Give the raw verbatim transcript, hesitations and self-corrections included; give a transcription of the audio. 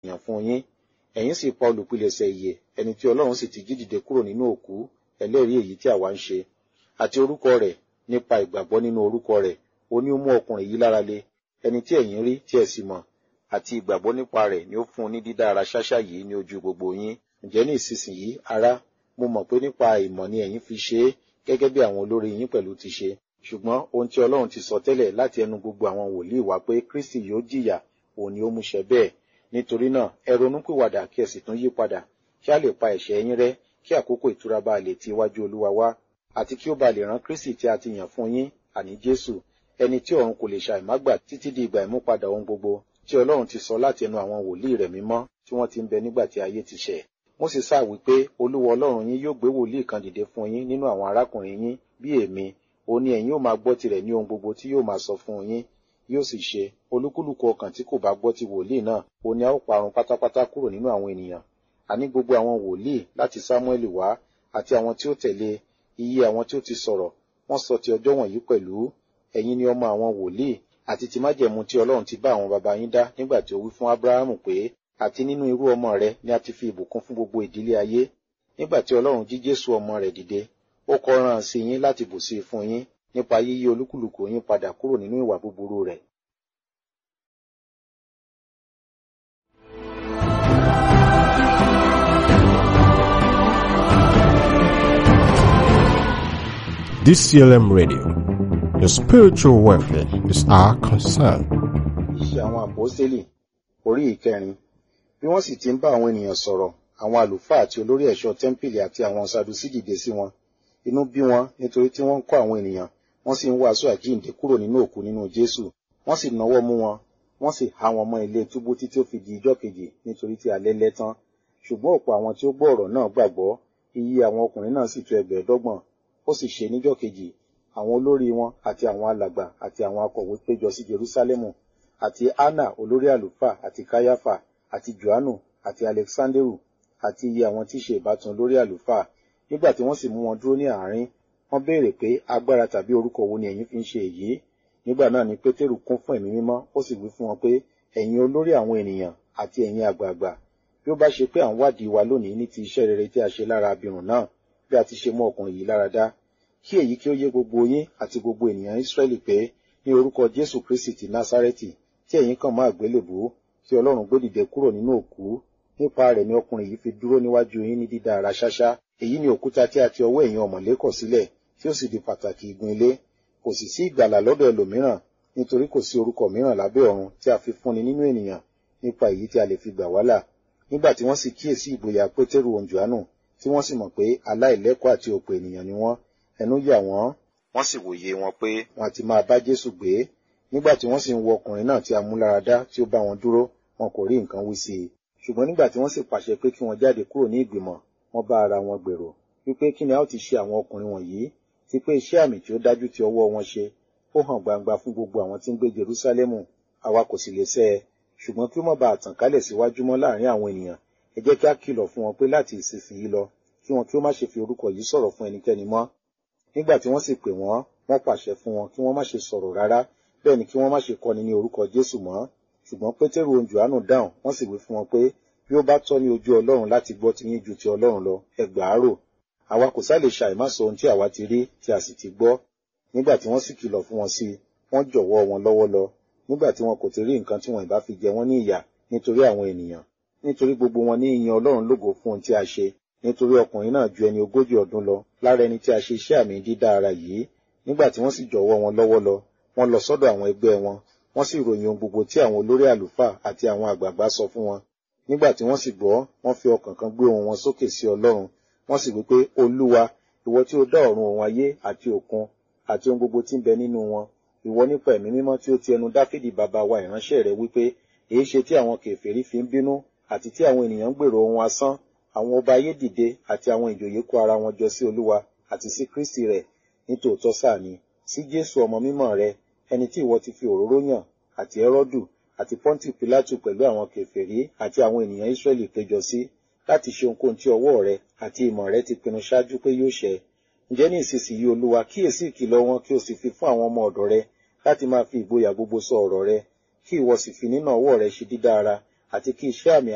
yàn fún yín. Ẹ̀yin sì pa olùpilẹ̀ṣẹ̀ ìyè, ẹni tí Ọlọ́run sì ti jí dìde kúrò nínú òkú, ẹlẹ́rìí èyí tí àwa ń ṣe. Àti orúkọ rẹ̀, nípa ìgbàgbọ́ nínú orúkọ rẹ̀, ó ní ó mú ọkùnrin yìí lára le, ẹni tí ẹ̀yin rí tí ẹ sì mọ̀. Àti ìgbàgbọ́ nípa rẹ̀ ni ó fún un ní dídá ara ṣáṣá yìí ní ojú gbogbo yín. Ǹjẹ́ ní ìsinsìnyí, ará, mo mọ̀ pé nípa ìmọ̀ ni ẹ̀yin fi ṣe é, gẹ́gẹ́ bí àwọn olórí yín pẹ̀lú ti ṣe. Ṣùgbọ́n ohun tí Ọlọ́run ti sọ tẹ́lẹ̀ láti ẹnu gbogbo àwọn wòlíì wá pé Kristi yóò jìyà, òun ni ó mú ṣẹ bẹ́ẹ̀. Nítorí náà, ẹ ronúpìwàdà kí ẹ sì tún yí padà, kí a lè pa ẹ̀ṣẹ̀ yín rẹ́, kí àkókò ìtura bá lè ti iwájú Olúwa wá, àti kí ó bá lè rán Kristi tí a ti yàn fún yín, àní Jésù, ẹni tí ọ̀run kò lè ṣàìmágbà títí di ìgbà ìmúpadà ohun gbogbo, tí Ọlọ́run ti sọ láti ẹnu àwọn wòlíì rẹ̀ mímọ́ tí wọ́n ti ń bẹ nígbà tí ayé ti ṣẹ̀. Mósè sá wí pé Olúwa Ọlọ́run yín yóò gbé wòlíì kan dìde fún yín nínú àwọn arákùnrin yín bí èmi, òun ni ẹ̀yin yóò máa gbọ́ tirẹ̀ ní ohun gbogbo tí yóò máa sọ fún yín. Yóò sì ṣe, olúkúlùkù ọkàn tí kò bá gbọ́ ti wòlíì náà, òun ni a ó parun pátápátá kúrò nínú àwọn ènìyàn. Àní gbogbo àwọn wòlíì láti Sámúẹ́lì wá àti àwọn tí ó tẹ̀lé, iye àwọn tí ó ti sọ̀rọ̀, wọ́n sọ ti ọjọ́ wọ̀nyí pẹ̀lú. Ẹ̀yin ni ọmọ àwọn wòlíì àti ti májẹ̀mú tí Ọlọ́run ti bá àwọn baba yín dá nígbà tí ó wí fún Ábúráhámù pé, àti nínú irú ọmọ rẹ ni a ti fi ìbùkún fún gbogbo ìdílé ayé. Nígbà tí Ọlọ́run jí Jésù ọmọ rẹ̀ dìde, ó kọ rán sí yín láti bùsí fún yín nípa yíyí olúkúlùkù yín padà kúrò nínú ìwà búburú rẹ̀. D C L M Radio, your spiritual welfare is our concern. Iṣẹ́ àwọn àpọ́sítélì orí ìkẹrin. Bí wọ́n sì ti ń bá àwọn ènìyàn sọ̀rọ̀, àwọn àlùfáà àti olórí ẹ̀ṣọ́ tẹ́ḿpìlì àti àwọn Sadusí dìde sí wọn. Inú bí wọn nítorí tí wọ́n ń kọ́ àwọn ènìyàn, wọ́n sì ń wàásù àjíǹde kúrò nínú òkú nínú Jésù. Wọ́n sì nawọ́ mú wọn, wọ́n sì há wọn mọ́ ilé túbú títí ó fi di ijọ́ kejì nítorí tí alẹ́ lẹ́ tán. Ṣùgbọ́n ọ̀pọ̀ àwọn tí ó gbọ́ ọ̀rọ̀ náà gbàgbọ́, iye àwọn ọkùnrin náà sì tó ẹgbẹ̀ẹ́dọ́gbọ̀n. Ó sì ṣe níjọ́ kejì, àwọn olórí wọn àti àwọn alàgbà àti àwọn akọ̀wé péjọ sí Jerúsálẹ́mù, àti Anna olórí àlùfáà àti Káyáfà àti Jòhánù àti Alexanderu àti iye àwọn tí í ṣe ìbátan olórí àlùfáà. Nígbà tí wọ́n sì mú wọn dúró ní àárín, wọ́n béèrè pé agbára tàbí orúkọ wo ni ẹ̀yin fi ń ṣe èyí? Nígbà náà ni Pétérù kún fún ẹ̀mí mímọ́, ó sì wí fún wọn pé, ẹ̀yin olórí àwọn ènìyàn àti ẹ̀yin àgbààgbà, bí ó bá ṣe pé à ń wádìí wa lónìí ní ti iṣẹ́ rere tí a ṣe lára abirùn náà, bí a ti ṣe mú ọkùnrin yìí lára dá, kí èyí kí ó yé gbogbo yín àti gbogbo ènìyàn Ísírẹ́lì pé ní orúkọ Jésù Kristi ti Násárẹ́tì tí ẹ̀yin kàn mọ́ àgbélébùú, tí Ọlọ́run gbé dìde kúrò nínú òkú, nípa rẹ̀ ni ọkùnrin yìí fi dúró níwájú yín ní dídá ara ṣáṣá. Èyí ni òkúta tí a ti ọwọ́ ẹ̀yin ọ̀mọ̀lé kọ̀ sílẹ̀, tí ó sì di pàtàkì igun ilé. Kò sì sí ìgbàlà lọ́dọ̀ ẹlòmíràn, nítorí kò sí orúkọ mìíràn lábẹ́ ọ̀run tí a fi fúnni nínú ènìyàn nípa èyí tí a lè fi gbà wá là. Nígbà tí wọ́n sì kíyèsí ìgboyà Pétérù òun Jòhánù, tí wọ́n sì mọ̀ pé aláìlẹ́kọ̀ọ́ àti òpè ènìyàn ni wọ́n, ẹnu yà wọ́n, wọ́n sì wòye wọn pé wọn àti máa bá Jésù gbé. Nígbà tí wọ́n sì ń wo ọkùnrin náà tí a mú lára dá tí ó bá wọn dúró, wọn kò rí nǹkan wí sí i. Ṣùgbọ́n nígbà tí wọ́n sì pàṣẹ pé kí wọ́n jáde kúrò ní ìgbìmọ̀, wọ́n bá ara wọn gbèrò wípé kí ni a ó ti ṣe àwọn ọkùnrin wọ̀nyí, ti pé iṣẹ́ àmì tí ó dájú tí ọwọ́ wọn ṣe ó hàn gbangba fún gbogbo àwọn tí ń gbé Jerúsálẹ́mù, àwa kò sì lè sẹ́ ẹ. Ṣùgbọ́n kí ó má bàa tàn kálẹ̀ síwájú mọ́ láàrin àwọn ènìyàn, ẹ jẹ́ kí a kìlọ̀ fún wọn pé láti ìsinsìnyí lọ kí wọn kí ó má ṣe fi orúkọ yìí sọ̀rọ̀ fún ẹnikẹ́ni mọ́. Nígbà tí wọ́n sì pè wọ́n, wọ́n pàṣẹ fún wọn kí wọ́n má ṣe sọ̀rọ̀ rárá, bẹ́ẹ̀ ni kí wọ́n má ṣe kọ́ni ní orúkọ Jésù mọ́. Ṣùgbọ́n Pétérù òun Jòhánù dáhùn, wọ́n sì wí fún wọn pé bí ó bá tọ́ ní ojú Ọlọ́run láti gbọ́ ti yín ju ti Ọlọ́run lọ, ẹ gbà á rò. Àwa kò sá lè ṣàìmá sọ ohun tí àwa ti rí tí a sì ti gbọ́. Nígbà tí wọ́n sì kìlọ̀ fún wọn sí i, wọ́n jọ̀wọ́ wọn lọ́wọ́ lọ, nígbà tí wọn kò ti rí nǹkan tí wọn ìbá fi jẹ wọ́n ní ìyà nítorí àwọn ènìyàn. Nítorí gbogbo wọn ní ìyìn Ọlọ́run lógo fún ohun tí a ṣe, nítorí ọkùnrin náà ju ẹni ogójì ọdún lọ lára ẹni tí a ṣe iṣẹ́ àmì dídá ara yìí. Nígbà tí wọ́n sì jọ̀wọ́ wọn lọ́wọ́ lọ, wọ́n lọ sọ́dọ̀ àwọn ẹgbẹ́ wọn, wọ́n sì ròyìn ohun gbogbo tí àwọn olórí àlùfáà àti àwọn àgbààgbà sọ fún wọn. Nígbà tí wọ́n sì gbọ́, wọ́n fi ọkàn kan gbé ohùn wọn sókè sí Ọlọ́run, wọ́n sì wí pé, Olúwa, ìwọ tí ó dá ọ̀run òun ayé àti òkun àti ohun gbogbo tí ń bẹ nínú wọn, ìwọ nípa ẹ̀mí mímọ́ tí ó ti ẹnu Dáfídì bàbá wa ìránṣẹ́ rẹ̀ wí pé, èé ṣe tí àwọn kèfèrí fi ń bínú àti tí àwọn ènìyàn ń gbèrò ohun asán, àwọn ọba ayé dìde àti àwọn ìjòyè kó ara wọn jọ sí Olúwa àti sí Kristi rẹ̀, nítòótọ́ sáà ni, sí Jésù ọmọ mímọ́ rẹ̀, ẹni tí ìwọ ti fi òróró yàn, àti Hẹ́rọ́dù àti Pọ́ntì Pílátù pẹ̀lú àwọn kèfèrí àti àwọn ènìyàn Ísírẹ́lì péjọ sí, láti ṣe ohunkóhun tí ọwọ́ rẹ àti ìmọ̀ rẹ ti pinnu ṣáájú pé yóò ṣẹ. Ǹjẹ́ ní ìsinsìnyí Olúwa, kíyèsí ìkìlọ̀ wọn kí o sì fi fún àwọn ọmọ ọ̀dọ̀ rẹ láti máa fi ìgboyà gbogbo sọ ọ̀rọ̀ rẹ, kí ìwọ sì fi nínà ọwọ́ rẹ ṣe dídá ara àti kí iṣẹ́ àmì